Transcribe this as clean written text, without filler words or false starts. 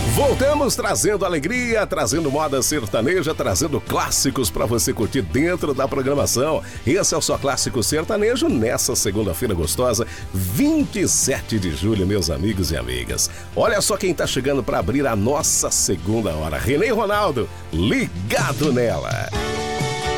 Voltamos trazendo alegria, trazendo moda sertaneja, trazendo clássicos para você curtir dentro da programação. Esse é o Só Clássico Sertanejo nessa segunda-feira gostosa, 27 de julho, meus amigos e amigas. Olha só quem tá chegando para abrir a nossa segunda hora. Renê e Ronaldo, ligado nela.